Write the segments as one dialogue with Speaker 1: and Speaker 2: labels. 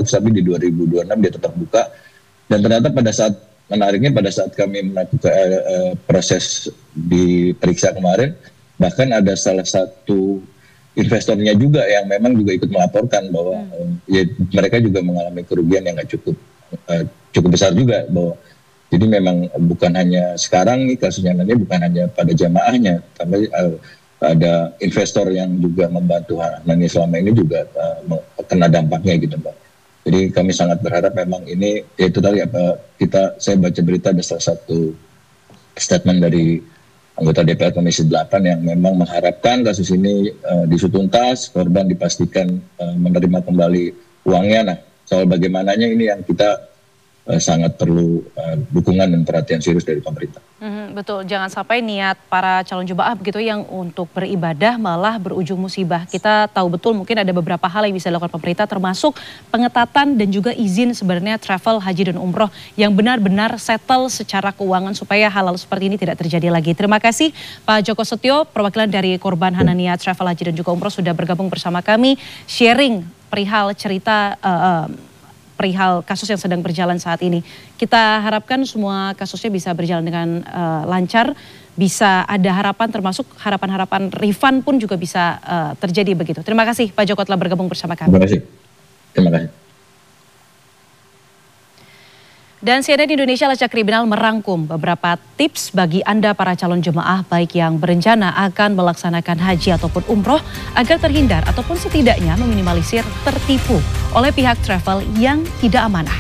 Speaker 1: hoax, tapi di 2026 dia tetap buka. Dan ternyata pada saat kami melakukan proses diperiksa kemarin, bahkan ada salah satu investornya juga yang memang juga ikut melaporkan bahwa ya, mereka juga mengalami kerugian yang nggak cukup besar juga. Bahwa jadi memang bukan hanya sekarang nih kasusnya, nanti bukan hanya pada jamaahnya, tapi ada investor yang juga membantu Hanani selama ini juga kena dampaknya gitu, Mbak. Jadi kami sangat berharap memang ini, ya itu tadi saya baca berita ada salah satu statement dari anggota DPR Komisi 8 yang memang mengharapkan kasus ini diusut tuntas, korban dipastikan menerima kembali uangnya. Nah, soal bagaimananya ini yang kita sangat perlu dukungan dan perhatian serius dari pemerintah.
Speaker 2: Betul, jangan sampai niat para calon jemaah begitu yang untuk beribadah malah berujung musibah. Kita tahu betul mungkin ada beberapa hal yang bisa dilakukan pemerintah, termasuk pengetatan dan juga izin sebenarnya travel haji dan umroh yang benar-benar settle secara keuangan supaya hal-hal seperti ini tidak terjadi lagi. Terima kasih Pak Joko Setio, perwakilan dari korban Hanania Travel Haji dan juga umroh sudah bergabung bersama kami, sharing perihal cerita perihal kasus yang sedang berjalan saat ini. Kita harapkan semua kasusnya bisa berjalan dengan lancar, bisa ada harapan, termasuk harapan-harapan refund pun juga bisa terjadi begitu. Terima kasih Pak Joko telah bergabung bersama kami.
Speaker 1: Terima kasih. Terima kasih.
Speaker 2: Dan CNN Indonesia Lacak Kriminal merangkum beberapa tips bagi Anda para calon jemaah baik yang berencana akan melaksanakan haji ataupun umroh agar terhindar ataupun setidaknya meminimalisir tertipu oleh pihak travel yang tidak amanah.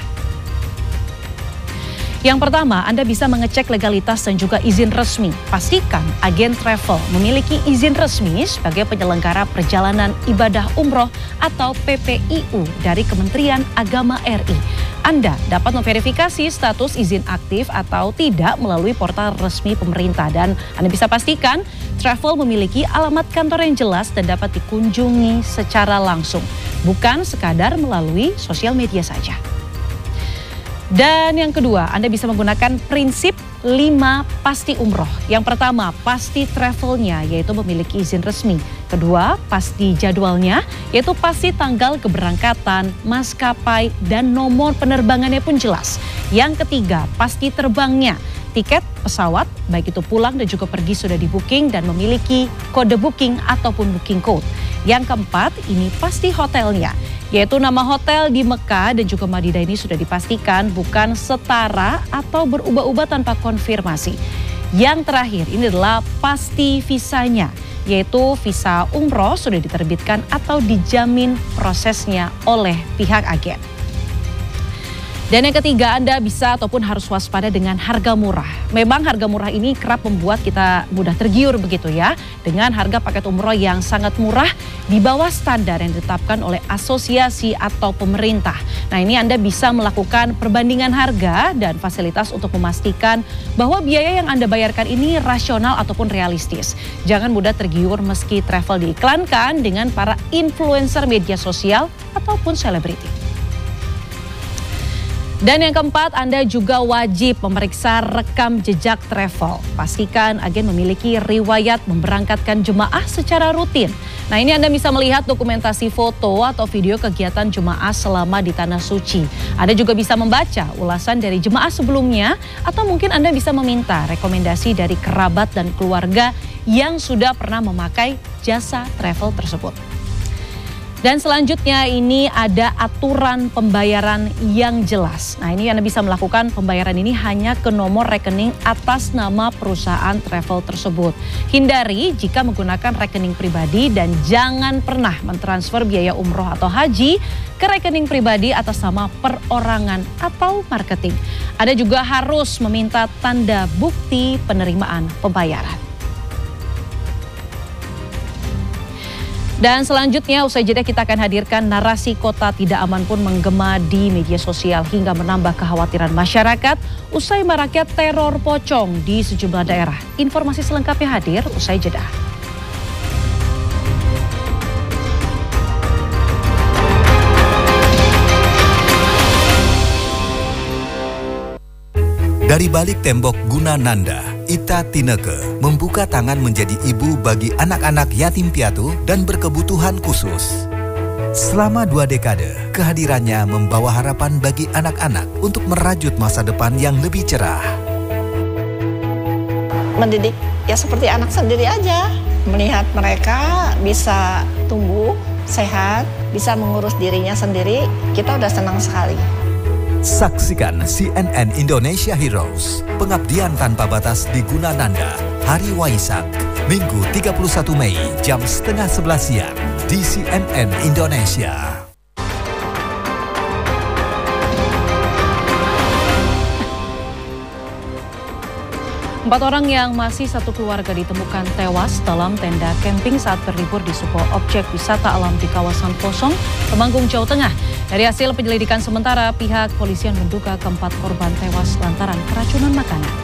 Speaker 2: Yang pertama, Anda bisa mengecek legalitas dan juga izin resmi. Pastikan agen travel memiliki izin resmi sebagai penyelenggara perjalanan ibadah umroh atau PPIU dari Kementerian Agama RI. Anda dapat memverifikasi status izin aktif atau tidak melalui portal resmi pemerintah. Dan Anda bisa pastikan travel memiliki alamat kantor yang jelas dan dapat dikunjungi secara langsung, bukan sekadar melalui sosial media saja. Dan yang kedua, Anda bisa menggunakan prinsip 5 pasti umroh. Yang pertama, pasti travelnya, yaitu memiliki izin resmi. Kedua, pasti jadwalnya, yaitu pasti tanggal keberangkatan, maskapai, dan nomor penerbangannya pun jelas. Yang ketiga, pasti terbangnya. Tiket pesawat, baik itu pulang dan juga pergi sudah di booking dan memiliki kode booking ataupun booking code. Yang keempat, ini pasti hotelnya, yaitu nama hotel di Mekah dan juga Madinah ini sudah dipastikan bukan setara atau berubah-ubah tanpa konfirmasi. Yang terakhir, ini adalah pasti visanya, yaitu visa umroh sudah diterbitkan atau dijamin prosesnya oleh pihak agen. Dan yang ketiga, Anda bisa ataupun harus waspada dengan harga murah. Memang harga murah ini kerap membuat kita mudah tergiur begitu ya. Dengan harga paket umroh yang sangat murah di bawah standar yang ditetapkan oleh asosiasi atau pemerintah. Nah, ini Anda bisa melakukan perbandingan harga dan fasilitas untuk memastikan bahwa biaya yang Anda bayarkan ini rasional ataupun realistis. Jangan mudah tergiur meski travel diiklankan dengan para influencer media sosial ataupun selebriti. Dan yang keempat, Anda juga wajib memeriksa rekam jejak travel. Pastikan agen memiliki riwayat memberangkatkan jemaah secara rutin. Nah, ini Anda bisa melihat dokumentasi foto atau video kegiatan jemaah selama di Tanah Suci. Anda juga bisa membaca ulasan dari jemaah sebelumnya atau mungkin Anda bisa meminta rekomendasi dari kerabat dan keluarga yang sudah pernah memakai jasa travel tersebut. Dan selanjutnya ini ada aturan pembayaran yang jelas. Nah, ini Anda bisa melakukan pembayaran ini hanya ke nomor rekening atas nama perusahaan travel tersebut. Hindari jika menggunakan rekening pribadi dan jangan pernah mentransfer biaya umroh atau haji ke rekening pribadi atas nama perorangan atau marketing. Anda juga harus meminta tanda bukti penerimaan pembayaran. Dan selanjutnya usai jeda kita akan hadirkan narasi kota tidak aman pun menggema di media sosial hingga menambah kekhawatiran masyarakat usai maraknya teror pocong di sejumlah daerah. Informasi selengkapnya hadir usai jeda.
Speaker 3: Dari balik tembok Guna Nanda, Ita Tineke membuka tangan menjadi ibu bagi anak-anak yatim piatu dan berkebutuhan khusus. Selama 2 dekade, kehadirannya membawa harapan bagi anak-anak untuk merajut masa depan yang lebih cerah.
Speaker 4: Mendidik ya seperti anak sendiri aja. Melihat mereka bisa tumbuh, sehat, bisa mengurus dirinya sendiri, kita udah senang sekali.
Speaker 3: Saksikan CNN Indonesia Heroes, pengabdian tanpa batas di Gunananda, Hari Waisak, Minggu 31 Mei jam 10:30 siang di CNN Indonesia.
Speaker 2: Empat orang yang masih satu keluarga ditemukan tewas dalam tenda camping saat berlibur di sebuah objek wisata alam di kawasan Posong, Temanggung, Jawa Tengah. Dari hasil penyelidikan sementara, pihak polisian menduga keempat korban tewas lantaran keracunan makanan.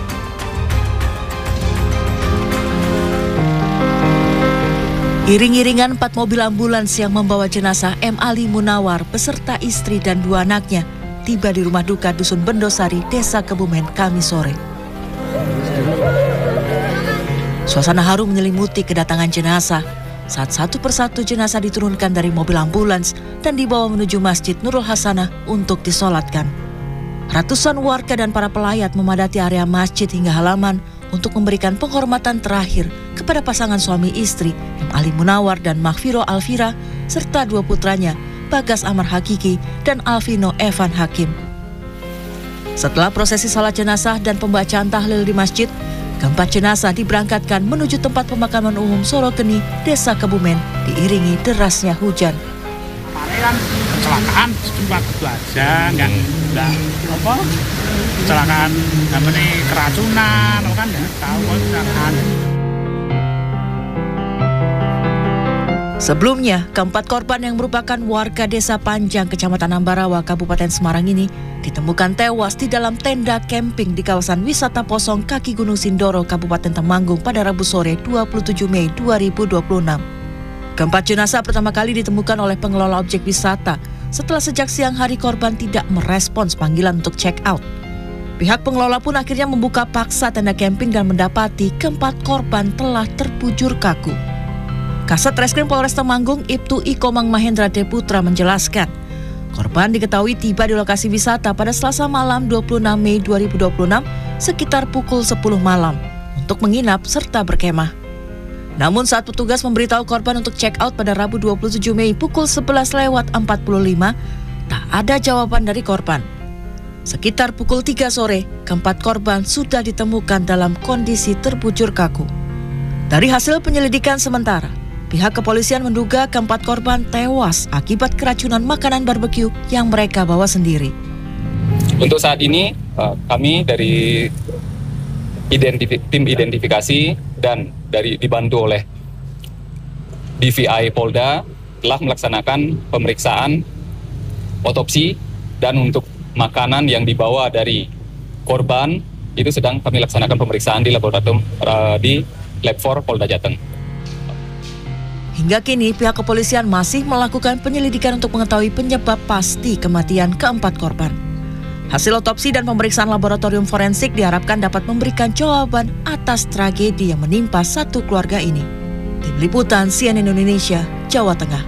Speaker 5: Iring-iringan 4 mobil ambulans yang membawa jenazah M. Ali Munawar beserta istri dan 2 anaknya tiba di rumah duka Dusun Bendosari, Desa Kebumen, Kamis sore. Suasana haru menyelimuti kedatangan jenazah saat satu persatu jenazah diturunkan dari mobil ambulans dan dibawa menuju Masjid Nurul Hasanah untuk disolatkan. Ratusan warga dan para pelayat memadati area masjid hingga halaman untuk memberikan penghormatan terakhir kepada pasangan suami istri M. Ali Munawar dan Maghfiro Alfira serta 2 putranya Bagas Amar Hakiki dan Alvino Evan Hakim. Setelah prosesi salat jenazah dan pembacaan tahlil di masjid, keempat jenazah diberangkatkan menuju tempat pemakaman umum Sorogeni, Desa Kebumen, diiringi derasnya hujan.
Speaker 6: Kemarin kan kecelakaan cuma gitu aja, nggak kecelakaan namanya keracunan, kan nggak tahu kecelakaan.
Speaker 5: Sebelumnya, keempat korban yang merupakan warga Desa Panjang, Kecamatan Ambarawa, Kabupaten Semarang ini ditemukan tewas di dalam tenda camping di kawasan wisata Posong kaki Gunung Sindoro, Kabupaten Temanggung pada Rabu sore 27 Mei 2026. Keempat jenazah pertama kali ditemukan oleh pengelola objek wisata setelah sejak siang hari korban tidak merespons panggilan untuk check out. Pihak pengelola pun akhirnya membuka paksa tenda camping dan mendapati keempat korban telah terbujur kaku. Kasat Reskrim Polres Temanggung Ibtu I Komang Mahendra Deputra menjelaskan, korban diketahui tiba di lokasi wisata pada Selasa malam 26 Mei 2026 sekitar pukul 10 malam untuk menginap serta berkemah. Namun saat petugas memberitahu korban untuk check out pada Rabu 27 Mei pukul 11:45, tak ada jawaban dari korban. Sekitar pukul 3 sore, keempat korban sudah ditemukan dalam kondisi terbujur kaku. Dari hasil penyelidikan sementara, pihak kepolisian menduga keempat korban tewas akibat keracunan makanan barbeque yang mereka bawa sendiri.
Speaker 7: Untuk saat ini, kami dari tim identifikasi dan dibantu oleh DVI Polda telah melaksanakan pemeriksaan otopsi dan untuk makanan yang dibawa dari korban itu sedang kami laksanakan pemeriksaan di laboratorium di Lab 4 Polda Jateng.
Speaker 5: Hingga kini pihak kepolisian masih melakukan penyelidikan untuk mengetahui penyebab pasti kematian keempat korban. Hasil otopsi dan pemeriksaan laboratorium forensik diharapkan dapat memberikan jawaban atas tragedi yang menimpa satu keluarga ini. Tim Liputan CNN Indonesia, Jawa Tengah.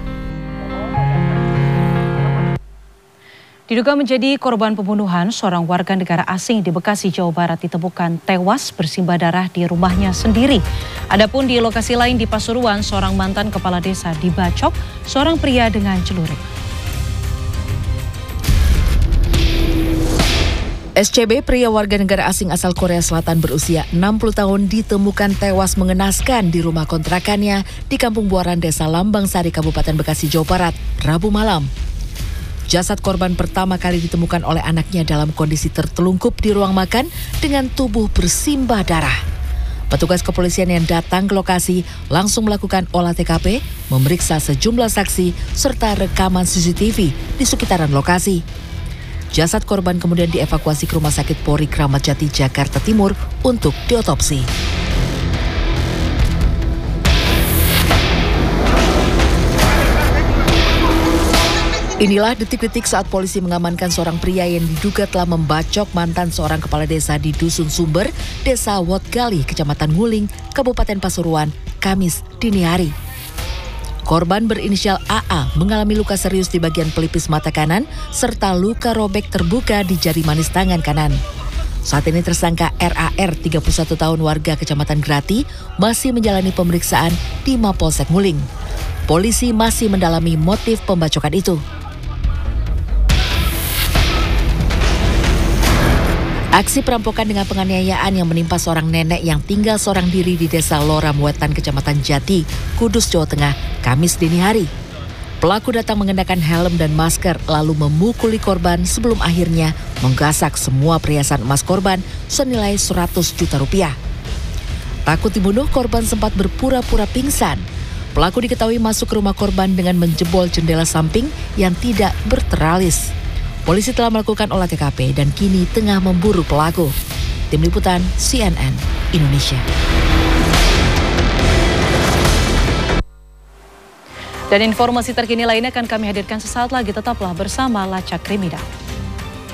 Speaker 2: Diduga menjadi korban pembunuhan, seorang warga negara asing di Bekasi, Jawa Barat ditemukan tewas bersimbah darah di rumahnya sendiri. Adapun di lokasi lain di Pasuruan, seorang mantan kepala desa dibacok seorang pria dengan celurit.
Speaker 5: SCB, pria warga negara asing asal Korea Selatan berusia 60 tahun ditemukan tewas mengenaskan di rumah kontrakannya di Kampung Buaran, Desa Lambang Sari, Kabupaten Bekasi, Jawa Barat, Rabu malam. Jasad korban pertama kali ditemukan oleh anaknya dalam kondisi tertelungkup di ruang makan dengan tubuh bersimbah darah. Petugas kepolisian yang datang ke lokasi langsung melakukan olah TKP, memeriksa sejumlah saksi serta rekaman CCTV di sekitaran lokasi. Jasad korban kemudian dievakuasi ke Rumah Sakit Polri Kramat Jati, Jakarta Timur untuk diotopsi. Inilah detik-detik saat polisi mengamankan seorang pria yang diduga telah membacok mantan seorang kepala desa di Dusun Sumber, Desa Wotgali, Kecamatan Nguling, Kabupaten Pasuruan, Kamis dini hari. Korban berinisial AA mengalami luka serius di bagian pelipis mata kanan serta luka robek terbuka di jari manis tangan kanan. Saat ini tersangka RAR 31 tahun warga Kecamatan Grati masih menjalani pemeriksaan di Mapolsek Nguling. Polisi masih mendalami motif pembacokan itu. Aksi perampokan dengan penganiayaan yang menimpa seorang nenek yang tinggal seorang diri di Desa Loram Wetan, Kecamatan Jati, Kudus, Jawa Tengah, Kamis dini hari. Pelaku datang mengenakan helm dan masker lalu memukuli korban sebelum akhirnya menggasak semua perhiasan emas korban senilai 100 juta rupiah. Takut dibunuh, korban sempat berpura-pura pingsan. Pelaku diketahui masuk ke rumah korban dengan menjebol jendela samping yang tidak berteralis. Polisi telah melakukan olah TKP dan kini tengah memburu pelaku. Tim Liputan CNN Indonesia.
Speaker 2: Dan informasi terkini lainnya akan kami hadirkan sesaat lagi. Tetaplah bersama Lacak Kriminal.